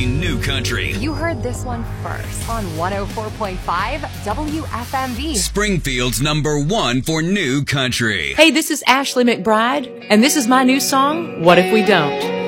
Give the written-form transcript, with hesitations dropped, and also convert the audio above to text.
playing new country. You heard this one first on 104.5 WFMV. Springfield's #1 for new country. Hey, this is Ashley McBride, and this is my new song, What If We Don't?